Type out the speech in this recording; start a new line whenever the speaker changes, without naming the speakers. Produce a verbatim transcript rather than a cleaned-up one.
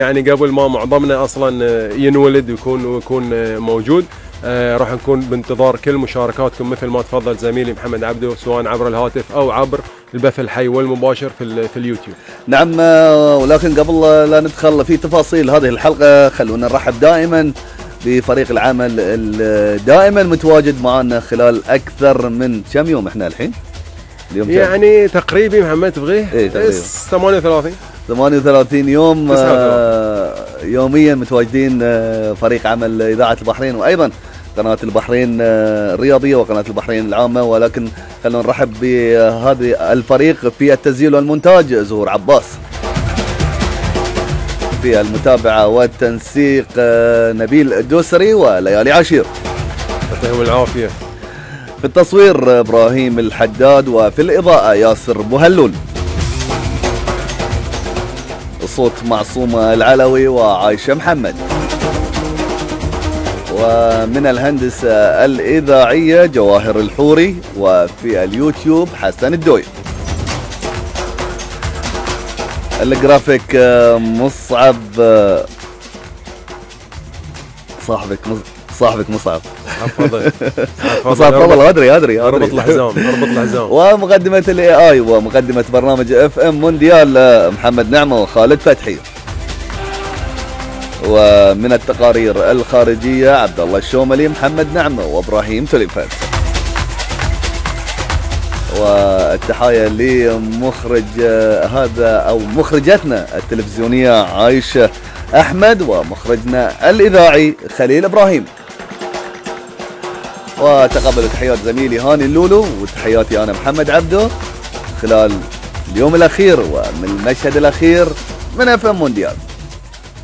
يعني قبل ما معظمنا اصلا ينولد ويكون ويكون موجود. آه راح نكون بانتظار كل مشاركاتكم مثل ما تفضل زميلي محمد عبده، سواء عبر الهاتف او عبر البث الحي والمباشر في في اليوتيوب.
نعم، ولكن قبل لا ندخل في تفاصيل هذه الحلقه خلونا نرحب دائما بفريق العمل دائما متواجد معنا خلال اكثر من كم يوم احنا الحين؟
اليوم يعني تقريبا محمد تبغيه؟
ايه تقريبا
ثمانية وثلاثين
ثمانية وثلاثين يوم آه يوميا متواجدين آه فريق عمل اذاعه البحرين وايضا قناه البحرين آه الرياضيه وقناه البحرين العامه. ولكن خلونا نرحب بهذا الفريق في التسجيل والمونتاج زهور عباس، في المتابعه والتنسيق آه نبيل الدوسري وليالي عاشير،
يعطيهم العافيه،
في التصوير ابراهيم الحداد، وفي الاضاءه ياسر بوهلول، الصوت معصومه العلوي وعايشه محمد، ومن الهندسه الاذاعيه جواهر الحوري، وفي اليوتيوب حسن الدوي، الجرافيك مصعب صاحبك صاحبك مصعب
تفضل
مصعب تفضل. ادري ادري
اربط الحزام اربط الحزام.
ومقدمه الاي اي ومقدمه برنامج اف ام مونديال محمد نعمه وخالد فتحي، ومن التقارير الخارجيه عبد الله الشوملي محمد نعمه وابراهيم تلفت، والتحايا لمخرج هذا او مخرجتنا التلفزيونيه عايشه احمد، ومخرجنا الاذاعي خليل ابراهيم. وتقبلوا تحيات زميلي هاني اللولو وتحياتي انا محمد عبده خلال اليوم الاخير ومن المشهد الاخير من اف ام مونديال.